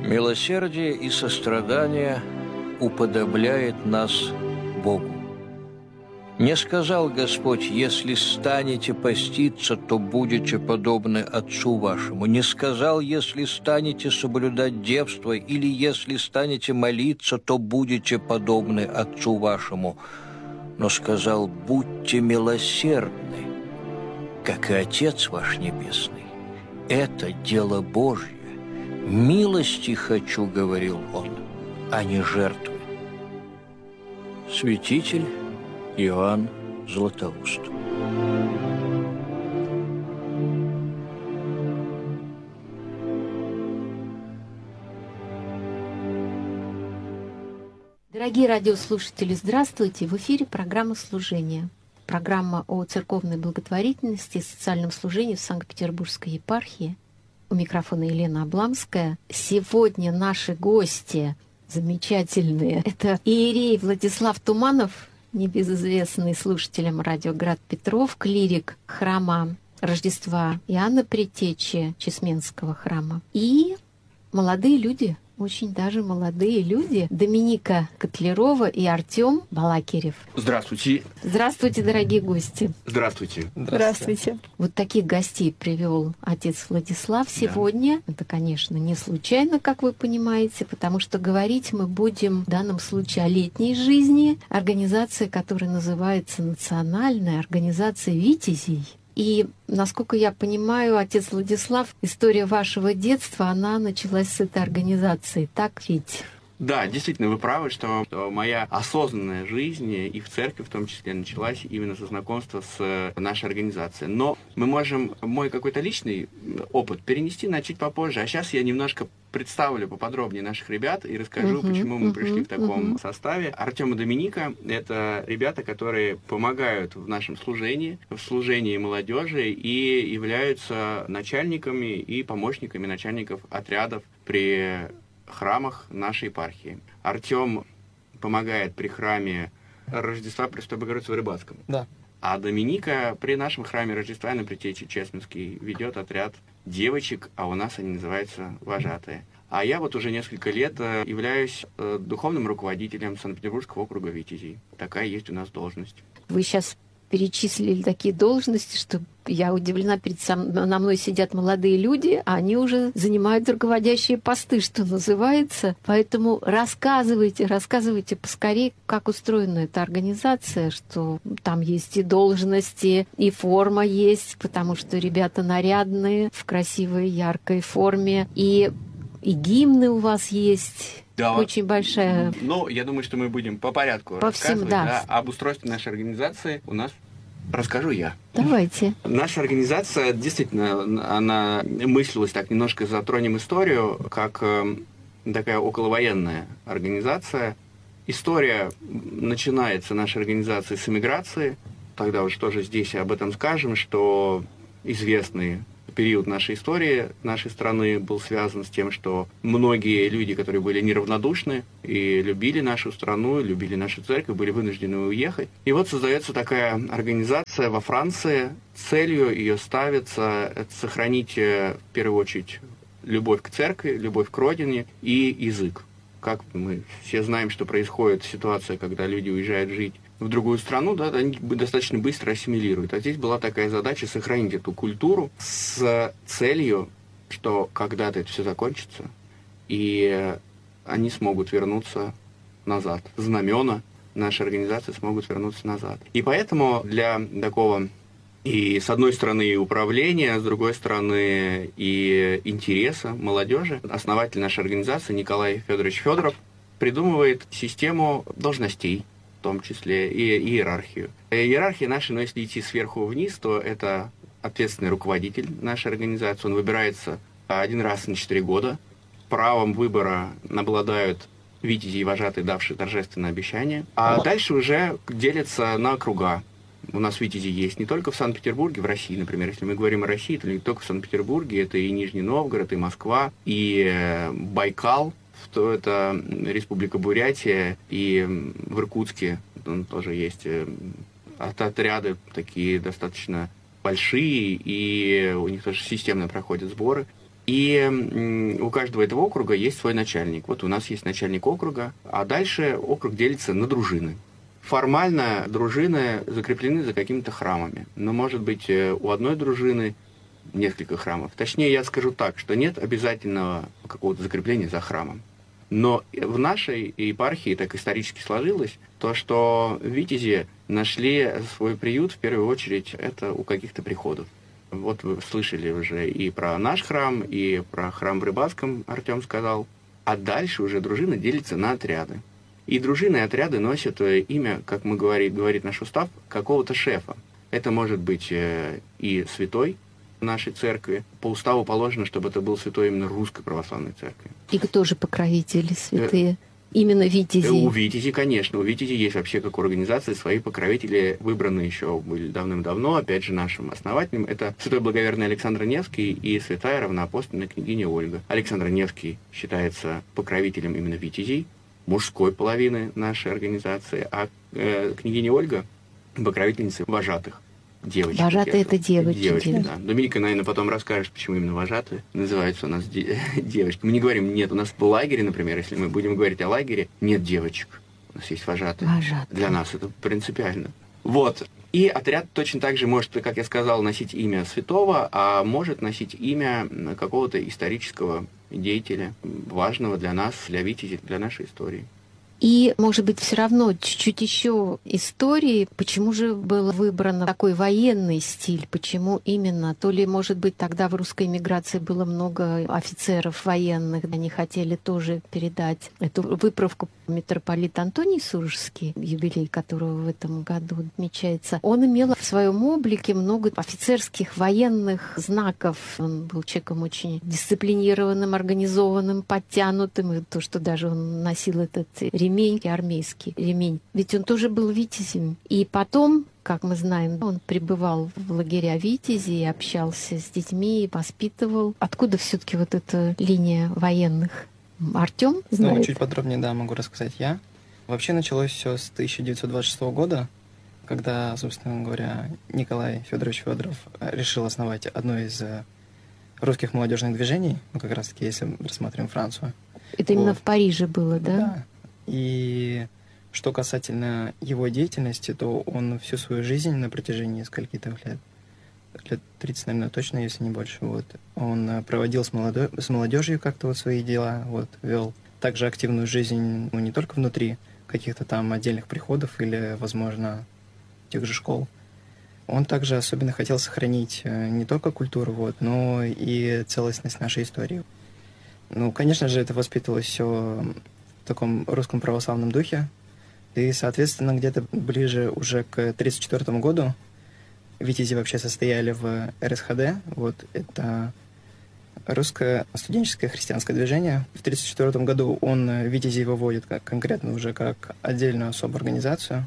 Милосердие и сострадание уподобляет нас Богу. Не сказал Господь: если станете поститься, то будете подобны Отцу вашему. Не сказал: если станете соблюдать девство, или если станете молиться, то будете подобны Отцу вашему. Но сказал: будьте милосердны, как и Отец ваш Небесный. Это дело Божье. Милости хочу, говорил Он, а не жертвы. Святитель Иоанн Златоуст. Дорогие радиослушатели, здравствуйте! В эфире программа «Служение». Программа о церковной благотворительности и социальном служении в Санкт-Петербургской епархии. У микрофона Елена Обламская. Сегодня наши гости замечательные. Это иерей Владислав Туманов, небезызвестный слушателям радио «Град Петров», клирик храма Рождества Иоанна Предтечи Чесменского храма. И молодые люди, очень даже молодые люди, Доминика Котлярова и Артем Балакирев. Здравствуйте. Здравствуйте, дорогие гости. Здравствуйте. Здравствуйте. Вот таких гостей привел отец Владислав сегодня. Да. Это, конечно, не случайно, как вы понимаете, потому что говорить мы будем в данном случае о летней жизни организации, которая называется Национальная организация «Витязей». И, насколько я понимаю, отец Владислав, история вашего детства, она началась с этой организации, так ведь? Да, действительно, вы правы, что моя осознанная жизнь, и в церкви в том числе, началась именно со знакомства с нашей организацией. Но мы можем мой какой-то личный опыт перенести на чуть попозже. А сейчас я немножко представлю поподробнее наших ребят и расскажу, почему мы пришли в таком составе. Артем и Доминика — это ребята, которые помогают в нашем служении, в служении молодежи и являются начальниками и помощниками начальников отрядов при храмах нашей епархии. Артем помогает при храме Рождества Пресвятой Богородицы в Рыбацком. Да. А Доминика при нашем храме Рождества Иоанна Предтечи Чесменский ведет отряд девочек, а у нас они называются вожатые. А я вот уже несколько лет являюсь духовным руководителем Санкт-Петербургского округа Витязей. Такая есть у нас должность. Вы сейчас перечислили такие должности, что я удивлена, на мной сидят молодые люди, а они уже занимают руководящие посты, что называется. Поэтому рассказывайте поскорее, как устроена эта организация, что там есть и должности, и форма есть, потому что ребята нарядные, в красивой, яркой форме, и гимны у вас есть. Да. Очень большая. Ну, я думаю, что мы будем по порядку рассказывать. Всем, да. Об устройстве нашей организации у нас расскажу я. Давайте. Наша организация, действительно, она мыслилась так, немножко затронем историю, как такая околовоенная организация. История начинается нашей организации с эмиграции. Тогда уж тоже здесь об этом скажем, что известный период нашей истории нашей страны был связан с тем, что многие люди, которые были неравнодушны и любили нашу страну, любили нашу церковь, были вынуждены уехать. И вот создается такая организация во Франции. Целью ее ставится сохранить в первую очередь любовь к церкви, любовь к родине и язык. Как мы все знаем, что происходит ситуация, когда люди уезжают жить в другую страну, да, они достаточно быстро ассимилируют. А здесь была такая задача сохранить эту культуру с целью, что когда-то это все закончится, и они смогут вернуться назад. Знамена нашей организации смогут вернуться назад. И поэтому для такого и, с одной стороны, и управления, с другой стороны, и интереса молодежи, основатель нашей организации Николай Федорович Федоров придумывает систему должностей, в том числе и иерархию. Иерархия наша, но если идти сверху вниз, то это ответственный руководитель нашей организации. Он выбирается один раз на 4 года. Правом выбора обладают витязи и вожатые, давшие торжественное обещание. А дальше уже делятся на округа. У нас витязи есть не только в Санкт-Петербурге, в России, например. Если мы говорим о России, то не только в Санкт-Петербурге, это и Нижний Новгород, и Москва, и Байкал, то это Республика Бурятия, и в Иркутске тоже есть отряды такие достаточно большие, и у них тоже системно проходят сборы. И у каждого этого округа есть свой начальник. Вот у нас есть начальник округа, а дальше округ делится на дружины. Формально дружины закреплены за какими-то храмами. Но, может быть, у одной дружины несколько храмов. Точнее, я скажу так, что нет обязательного какого-то закрепления за храмом. Но в нашей епархии так исторически сложилось, то, что витязи нашли свой приют, в первую очередь, это у каких-то приходов. Вот вы слышали уже и про наш храм, и про храм в Рыбацком, Артем сказал. А дальше уже дружина делится на отряды. И дружины и отряды носят имя, как мы говорит наш устав, какого-то шефа. Это может быть и святой нашей церкви. По уставу положено, чтобы это был святой именно Русской Православной Церкви. И кто же покровители святые? Именно витязи? У витязи, конечно. У витязи есть вообще, как у организации, свои покровители, выбранные еще были давным-давно, опять же, нашим основателем. Это святой благоверный Александр Невский и святая равноапостольная княгиня Ольга. Александр Невский считается покровителем именно витязей, мужской половины нашей организации, а княгиня Ольга — покровительница вожатых. Девочки. Вожатые — это девочки. Девочки, да. Доминика, наверное, потом расскажет, почему именно вожатые называются у нас девочки. Мы не говорим, нет, у нас в лагере, например, если мы будем говорить о лагере, нет девочек. У нас есть вожатые. Для нас это принципиально. Вот. И отряд точно так же может, как я сказал, носить имя святого, а может носить имя какого-то исторического деятеля, важного для нас, для витязей, для нашей истории. И, может быть, все равно чуть-чуть еще истории, почему же был выбран такой военный стиль, почему именно? То ли, может быть, тогда в русской эмиграции было много офицеров военных, они хотели тоже передать эту выправку. Митрополит Антоний Сурожский, юбилей которого в этом году отмечается, он имел в своем облике много офицерских военных знаков. Он был человеком очень дисциплинированным, организованным, подтянутым, и то, что даже он носил этот ремень, армейский ремень. Ведь он тоже был витязем. И потом, как мы знаем, он пребывал в лагеря витязей, общался с детьми, воспитывал. Откуда все-таки вот эта линия военных? Артем знает? Ну, чуть подробнее, да, могу рассказать я. Вообще началось все с 1926 года, когда, собственно говоря, Николай Федорович Федоров решил основать одно из русских молодежных движений, ну, как раз-таки, если рассматриваем Францию. Это именно в Париже было, да? Да. И что касательно его деятельности, то он всю свою жизнь на протяжении скольких-то лет 30, наверное, точно, если не больше, вот, он проводил с молодежью как-то вот свои дела, вот, вел также активную жизнь, ну, не только внутри каких-то там отдельных приходов или, возможно, тех же школ. Он также особенно хотел сохранить не только культуру, вот, но и целостность нашей истории. Ну, конечно же, это воспитывалось все в таком русском православном духе. И, соответственно, где-то ближе уже к 1934 году витязи вообще состояли в РСХД. Вот это русское студенческое христианское движение. В 1934 году он витязей выводит конкретно уже как отдельную особую организацию.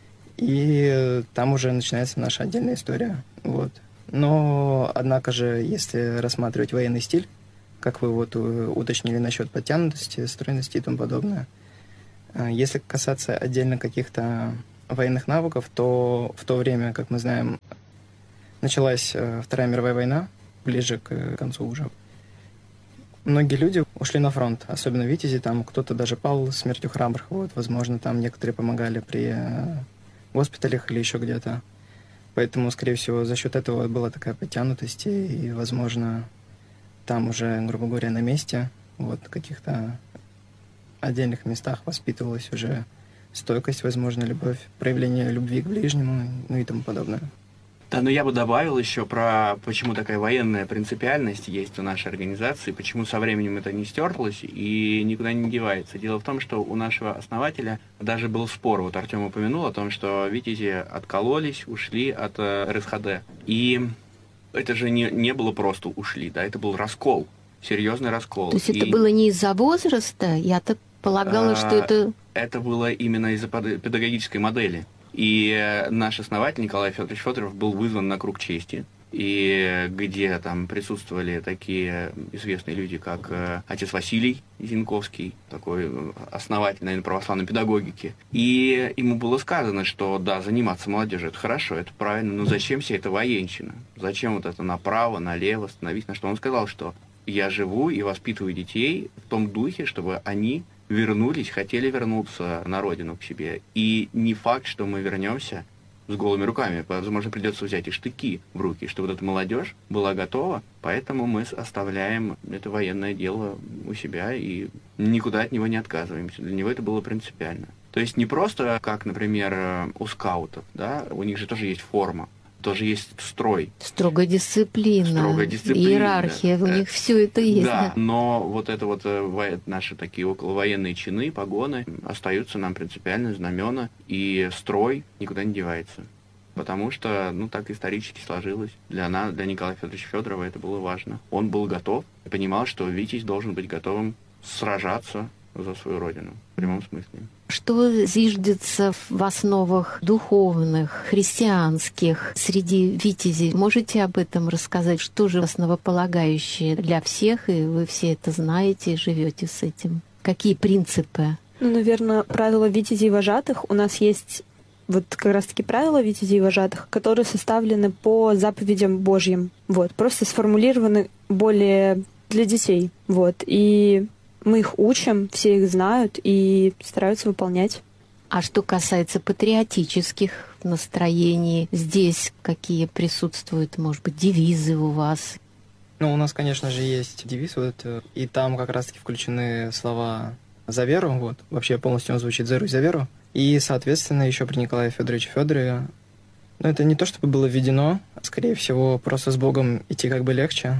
И там уже начинается наша отдельная история. Вот. Но, однако же, если рассматривать военный стиль, как вы вот уточнили насчет подтянутости, стройности и тому подобное, если касаться отдельно каких-то военных навыков, то в то время, как мы знаем, началась Вторая мировая война, ближе к концу уже. Многие люди ушли на фронт, особенно витязи, там кто-то даже пал смертью храбрых, вот, возможно, там некоторые помогали при госпиталях или еще где-то. Поэтому, скорее всего, за счет этого была такая подтянутость, и, возможно, там уже, грубо говоря, на месте, вот, в каких-то отдельных местах воспитывалась уже стойкость, возможно, любовь, проявление любви к ближнему, ну и тому подобное. Да, но я бы добавил еще про почему такая военная принципиальность есть у нашей организации, почему со временем это не стерлось и никуда не девается. Дело в том, что у нашего основателя даже был спор. Вот Артем упомянул о том, что витязи откололись, ушли от РСХД. И это же не было просто ушли, да, это был раскол, серьезный раскол. То есть это было не из-за возраста? Я-то полагала, что это... Это было именно из-за педагогической модели. И наш основатель Николай Федорович Федоров был вызван на круг чести, и где там присутствовали такие известные люди, как отец Василий Зинковский, такой основатель, наверное, православной педагогики. И ему было сказано, что да, заниматься молодежью — это хорошо, это правильно, но зачем вся эта военщина? Зачем вот это направо, налево становиться? На что он сказал, что я живу и воспитываю детей в том духе, чтобы они вернулись, хотели вернуться на родину к себе. И не факт, что мы вернемся с голыми руками. Возможно, придется взять и штыки в руки, чтобы вот эта молодежь была готова. Поэтому мы оставляем это военное дело у себя и никуда от него не отказываемся. Для него это было принципиально. То есть не просто, как, например, у скаутов, да, у них же тоже есть форма, тоже есть строй. Строгая дисциплина, иерархия, да. У них все это есть. Да, но вот это вот наши такие околовоенные чины, погоны остаются нам принципиально, знамена, и строй никуда не девается. Потому что, так исторически сложилось. Для Николая Федоровича Федорова это было важно. Он был готов и понимал, что Витязь должен быть готовым сражаться за свою родину, в прямом смысле. Что зиждется в основах духовных, христианских среди витязей? Можете об этом рассказать? Что же основополагающее для всех, и вы все это знаете, живете с этим? Какие принципы? Наверное, правила витязей и вожатых. У нас есть вот как раз-таки правила витязей и вожатых, которые составлены по заповедям Божьим. Просто сформулированы более для детей. И мы их учим, все их знают и стараются выполнять. А что касается патриотических настроений, здесь какие присутствуют, может быть, девизы у вас? У нас, конечно же, есть девиз, и там как раз-таки включены слова «за веру», вообще полностью он звучит «за Русь, за веру». И, соответственно, еще при Николае Федоровиче Федорове, это не то, чтобы было введено, скорее всего, просто с Богом идти как бы легче,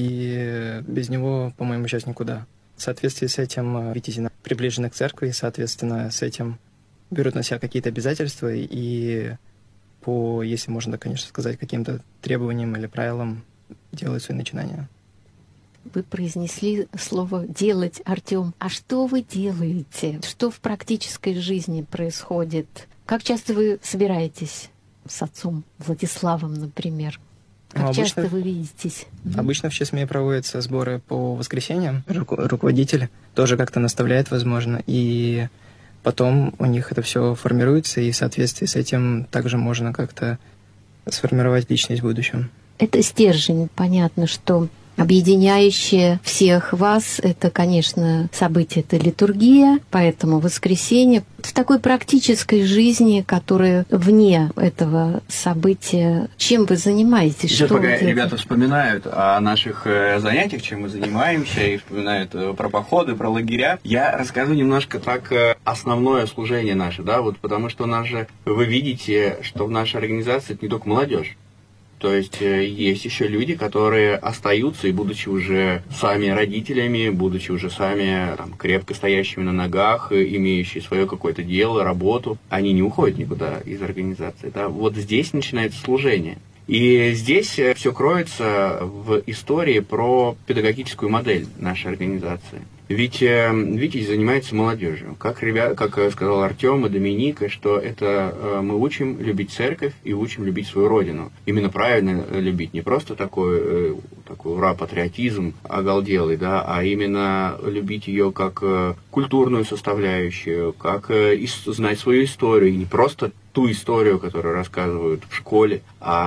и без него, по-моему, сейчас никуда. В соответствии с этим витязи приближены к церкви, и, соответственно, с этим берут на себя какие-то обязательства и по, если можно, конечно сказать, каким-то требованиям или правилам делают свои начинания. Вы произнесли слово «делать», Артём. А что вы делаете? Что в практической жизни происходит? Как часто вы собираетесь с отцом Владиславом, например? Как часто вы видитесь? Обычно в ЧСМЕ проводятся сборы по воскресеньям. Руководитель тоже как-то наставляет, возможно, и потом у них это все формируется, и в соответствии с этим также можно как-то сформировать личность в будущем. Это стержень. Понятно, что объединяющее всех вас, это, конечно, событие, это литургия, поэтому воскресенье. В такой практической жизни, которая вне этого события, чем вы занимаетесь? Сейчас пока ребята вспоминают о наших занятиях, чем мы занимаемся, и вспоминают про походы, про лагеря, я расскажу немножко так основное служение наше, потому что у нас же, вы видите, что в нашей организации это не только молодежь. То есть есть еще люди, которые остаются, и будучи уже сами родителями, будучи уже сами крепко стоящими на ногах, имеющие свое какое-то дело, работу, они не уходят никуда из организации. Здесь начинается служение. И здесь все кроется в истории про педагогическую модель нашей организации. Ведь Витязь занимается молодежью. Как сказал Артём и Доминика, что это мы учим любить церковь и учим любить свою родину. Именно правильно любить, не просто такой ура-патриотизм оголделый, а именно любить ее как культурную составляющую, как знать свою историю, и не просто ту историю, которую рассказывают в школе, а